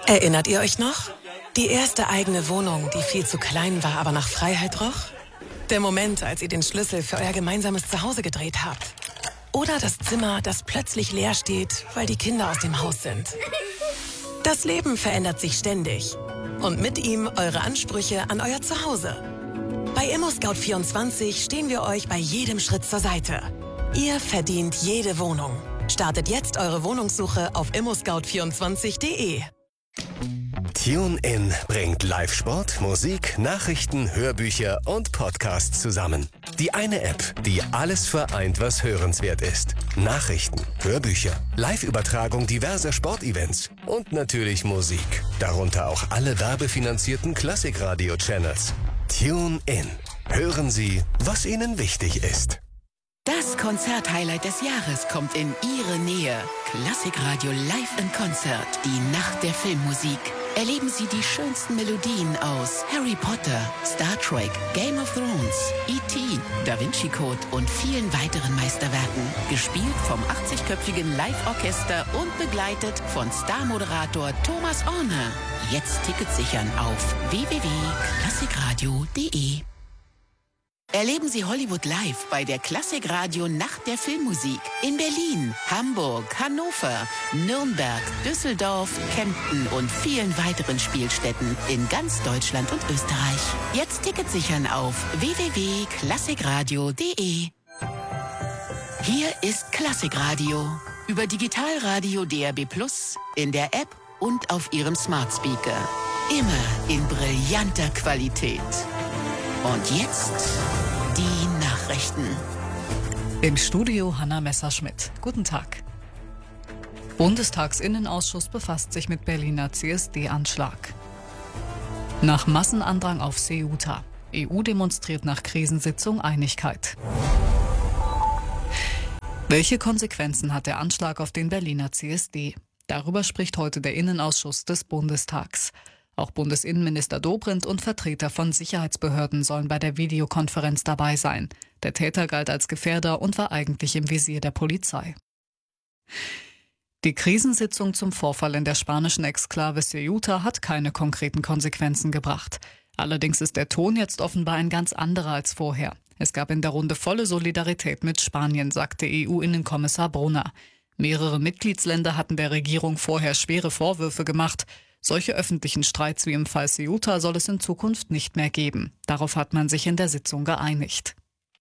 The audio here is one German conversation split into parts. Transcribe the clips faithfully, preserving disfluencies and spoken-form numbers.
Erinnert ihr euch noch? Die erste eigene Wohnung, die viel zu klein war, aber nach Freiheit roch? Der Moment, als ihr den Schlüssel für euer gemeinsames Zuhause gedreht habt? Oder das Zimmer, das plötzlich leer steht, weil die Kinder aus dem Haus sind? Das Leben verändert sich ständig. Und mit ihm eure Ansprüche an euer Zuhause. Bei ImmoScout vierundzwanzig stehen wir euch bei jedem Schritt zur Seite. Ihr verdient jede Wohnung. Startet jetzt eure Wohnungssuche auf immo scout vierundzwanzig punkt de. TuneIn bringt Live-Sport, Musik, Nachrichten, Hörbücher und Podcasts zusammen. Die eine App, die alles vereint, was hörenswert ist. Nachrichten, Hörbücher, Live-Übertragung diverser Sportevents und natürlich Musik. Darunter auch alle werbefinanzierten Klassikradio-Channels. TuneIn. Hören Sie, was Ihnen wichtig ist. Das Konzert-Highlight des Jahres kommt in Ihre Nähe. Klassikradio Live in Konzert, die Nacht der Filmmusik. Erleben Sie die schönsten Melodien aus Harry Potter, Star Trek, Game of Thrones, E T, Da Vinci Code und vielen weiteren Meisterwerken. Gespielt vom achtzigköpfigen Live-Orchester und begleitet von Star-Moderator Thomas Orner. Jetzt Tickets sichern auf w w w punkt klassikradio punkt de. Erleben Sie Hollywood live bei der Klassikradio Nacht der Filmmusik in Berlin, Hamburg, Hannover, Nürnberg, Düsseldorf, Kempten und vielen weiteren Spielstätten in ganz Deutschland und Österreich. Jetzt Tickets sichern auf w w w punkt klassikradio punkt de. Hier ist Klassikradio über Digitalradio D A B plus, in der App und auf Ihrem Smart Speaker. Immer in brillanter Qualität. Und jetzt die Nachrichten. Im Studio Hanna Messerschmidt. Guten Tag. Bundestagsinnenausschuss befasst sich mit Berliner C S D-Anschlag. Nach Massenandrang auf Ceuta. E U demonstriert nach Krisensitzung Einigkeit. Welche Konsequenzen hat der Anschlag auf den Berliner C S D? Darüber spricht heute der Innenausschuss des Bundestags. Auch Bundesinnenminister Dobrindt und Vertreter von Sicherheitsbehörden sollen bei der Videokonferenz dabei sein. Der Täter galt als Gefährder und war eigentlich im Visier der Polizei. Die Krisensitzung zum Vorfall in der spanischen Exklave Ceuta hat keine konkreten Konsequenzen gebracht. Allerdings ist der Ton jetzt offenbar ein ganz anderer als vorher. Es gab in der Runde volle Solidarität mit Spanien, sagte E U-Innenkommissar Brunner. Mehrere Mitgliedsländer hatten der Regierung vorher schwere Vorwürfe gemacht. Solche öffentlichen Streits wie im Fall Ceuta soll es in Zukunft nicht mehr geben. Darauf hat man sich in der Sitzung geeinigt.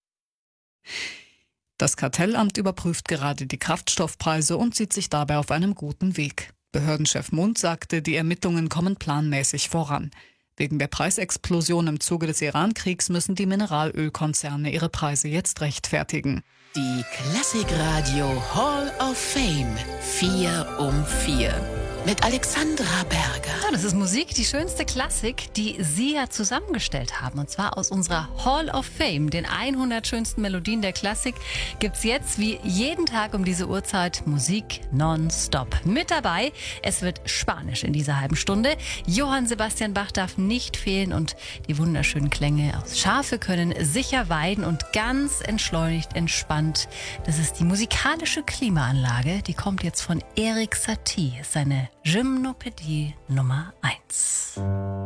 Das Kartellamt überprüft gerade die Kraftstoffpreise und sieht sich dabei auf einem guten Weg. Behördenchef Mund sagte, die Ermittlungen kommen planmäßig voran. Wegen der Preisexplosion im Zuge des Iran-Kriegs müssen die Mineralölkonzerne ihre Preise jetzt rechtfertigen. Die Klassikradio Hall of Fame vier um vier mit Alexandra Berger. Ja, das ist Musik, die schönste Klassik, die Sie ja zusammengestellt haben. Und zwar aus unserer Hall of Fame. Den hundert schönsten Melodien der Klassik gibt's jetzt wie jeden Tag um diese Uhrzeit Musik nonstop. Mit dabei, es wird Spanisch in dieser halben Stunde. Johann Sebastian Bach darf nicht fehlen und die wunderschönen Klänge aus Schafe können sicher weiden und ganz entschleunigt, entspannt. Das ist die musikalische Klimaanlage. Die kommt jetzt von Erik Satie. Seine Gymnopädie Nummer eins.